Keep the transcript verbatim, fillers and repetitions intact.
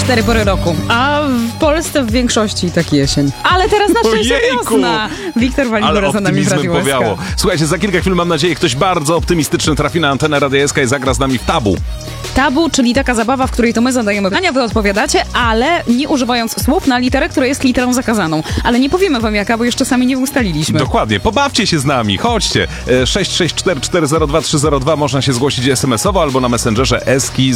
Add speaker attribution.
Speaker 1: cztery pory roku, a w Polsce w większości tak jesień. Ale teraz na szczęście
Speaker 2: Ojejku!
Speaker 1: wiosna. Wiktor Waligura za nami w Radiu S K.
Speaker 2: Powiało. Słuchajcie, za kilka chwil, mam nadzieję, ktoś bardzo optymistyczny trafi na antenę Radia S K i zagra z nami w Tabu.
Speaker 1: Tabu, czyli taka zabawa, w której to my zadajemy pytania, wy odpowiadacie, ale nie używając słów na literę, która jest literą zakazaną. Ale nie powiemy wam jaka, bo jeszcze sami nie ustaliliśmy.
Speaker 2: Dokładnie, pobawcie się z nami, chodźcie. sześć sześć cztery cztery zero dwa trzy zero dwa można się zgłosić es em esowo albo na Messengerze Eski